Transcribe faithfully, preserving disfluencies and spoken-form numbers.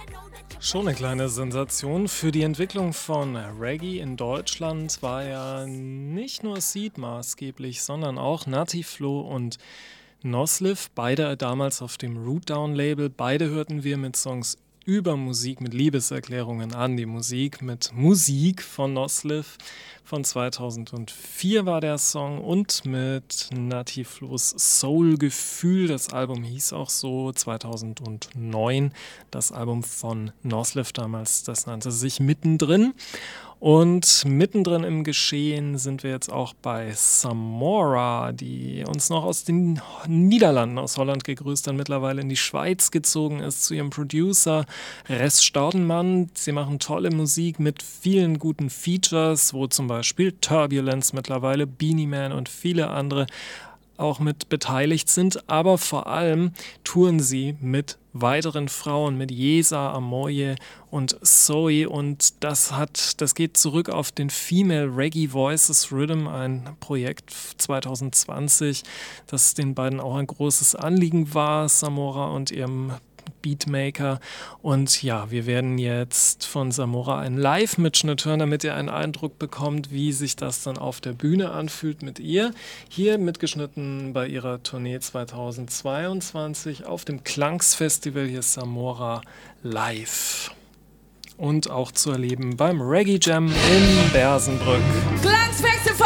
Schon eine kleine Sensation. Für die Entwicklung von Reggae in Deutschland war ja nicht nur Seeed maßgeblich, sondern auch Natiflo und Nosliv, beide damals auf dem Rootdown-Label. Beide hörten wir mit Songs über Musik, mit Liebeserklärungen an die Musik, mit Musik von Nosliv. Von zweitausendvier war der Song und mit Natiflos Soul-Gefühl. Das Album hieß auch so, zweitausendneun. Das Album von Nosliv damals, das nannte sich Mittendrin. Und mittendrin im Geschehen sind wir jetzt auch bei Samora, die uns noch aus den Niederlanden, aus Holland gegrüßt, dann mittlerweile in die Schweiz gezogen ist, zu ihrem Producer Res Staudenmann. Sie machen tolle Musik mit vielen guten Features, wo zum Beispiel Turbulence mittlerweile, Beanie Man und viele andere auch mit beteiligt sind, aber vor allem touren sie mit weiteren Frauen, mit Yesa, Amoye und Zoe, und das hat, das geht zurück auf den Female Reggae Voices Rhythm, ein Projekt zwanzig zwanzig, das den beiden auch ein großes Anliegen war, Samora und ihrem Beatmaker. Und ja, wir werden jetzt von Samora einen Live-Mitschnitt hören, damit ihr einen Eindruck bekommt, wie sich das dann auf der Bühne anfühlt mit ihr. Hier mitgeschnitten bei ihrer Tournee zweitausendzweiundzwanzig auf dem Klangs-Festival. Hier Samora live. Und auch zu erleben beim Reggae Jam in Bersenbrück. Klangs-Festival!